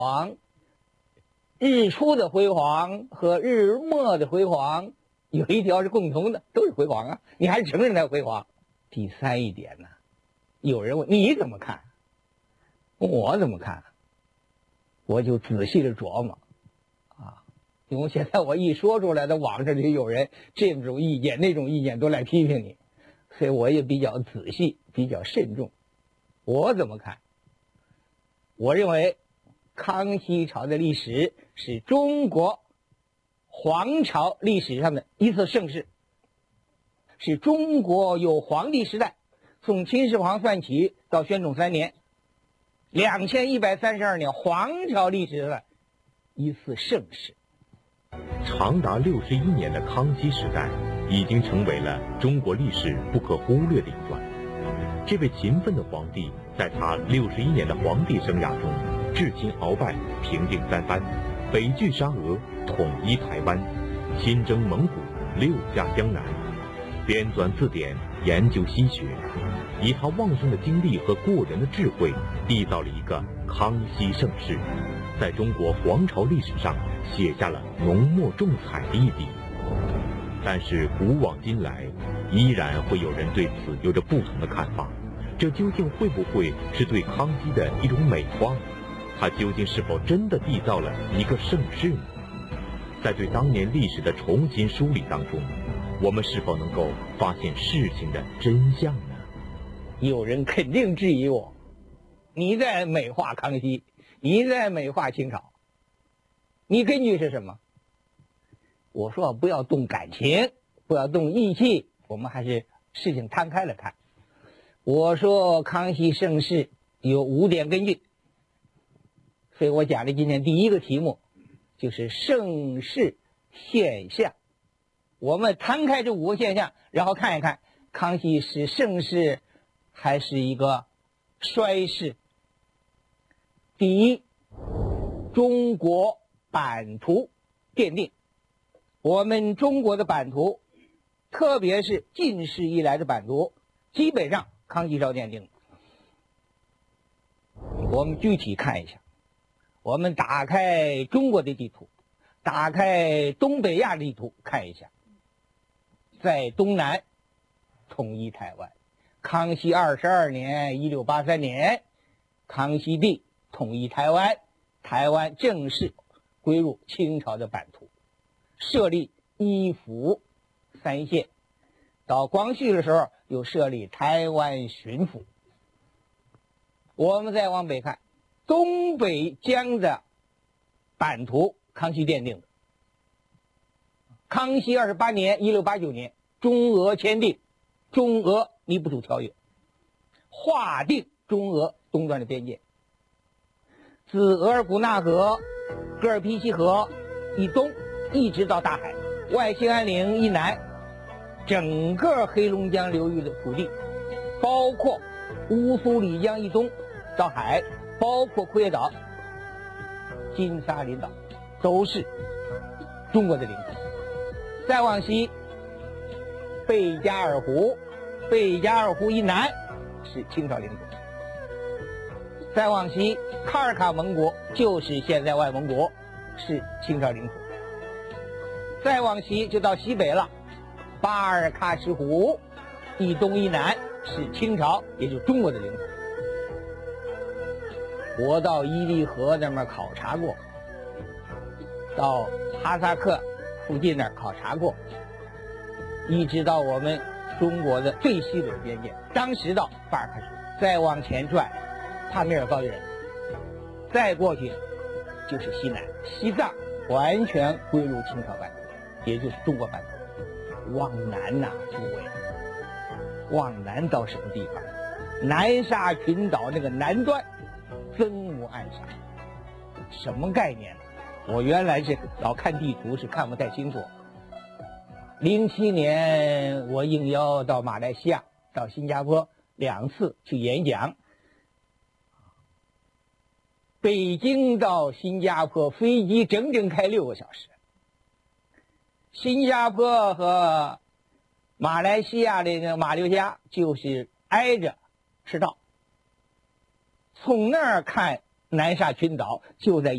煌，日出的辉煌和日没的辉煌有一条是共同的，都是辉煌啊，你还是承认它辉煌。第三一点呢，有人问你怎么看，我怎么看，我就仔细的琢磨啊，因为现在我一说出来的，网上就有人这种意见那种意见都来批评你，所以我也比较仔细，比较慎重。我怎么看？我认为康熙朝的历史是中国皇朝历史上的一次盛世，是中国有皇帝时代，从秦始皇算起到宣统3年2132年皇朝历史上的一次盛世。 长达61年的康熙时代已经成为了中国历史不可忽略的一段。这位勤奋的皇帝在他61年的皇帝生涯中，至秦鳌拜，平定三藩，北拒沙俄，统一台湾，亲征蒙古，六驾江南，编纂字典，研究西学，以他旺盛的精力和过人的智慧，缔造了一个康熙盛世，在中国皇朝历史上写下了浓墨重彩的一笔。但是古往今来，依然会有人对此有着不同的看法。这究竟会不会是对康熙的一种美化？他究竟是否真的缔造了一个盛世呢？在对当年历史的重新梳理当中，我们是否能够发现事情的真相呢？ 有人肯定质疑我，你在美化康熙，你在美化清朝，你根据是什么？我说不要动感情，不要动义气，我们还是事情摊开了看。我说康熙盛世有5点根据，所以我讲的今天第一个题目就是盛世现象。我们摊开这5个现象，然后看一看康熙是盛世还是一个衰世。第一，中国版图奠定。我们中国的版图，特别是近世以来的版图，基本上康熙朝奠定。我们具体看一下，我们打开中国的地图，打开东北亚的地图看一下，在东南统一台湾，康熙22年1683年，康熙帝统一台湾，台湾正式归入清朝的版图，设立1府3县，到光绪的时候又设立台湾巡抚。我们再往北看，东北疆的版图康熙奠定的。康熙28年1689年，中俄签订中俄尼布楚条约，划定中俄东端的边界，自额尔古纳河、戈尔皮西河以东一直到大海，外兴安岭以南，整个黑龙江流域的土地，包括乌苏里江以东到海，包括库页岛、金沙群岛，都是中国的领土。再往西，贝加尔湖，贝加尔湖以南是清朝领土。再往西，卡尔喀盟国就是现在外蒙国，是清朝领土。再往西就到西北了，巴尔喀什湖以东以南是清朝，也就是中国的领土。我到伊犁河那边考察过，到哈萨克附近那儿考察过，一直到我们中国的最西北边界，当时到巴尔喀什，再往前转帕米尔高原，再过去就是西南，西藏完全归入清朝版图，也就是中国版图。往南呐，诸位，往南到什么地方？南沙群岛那个南端，曾母暗沙，什么概念？我原来是老看地图是看不太清楚。07年我应邀到马来西亚、到新加坡2次去演讲，北京到新加坡飞机整整开6个小时。新加坡和马来西亚这个马六甲就是挨着赤道，从那儿看南沙群岛就在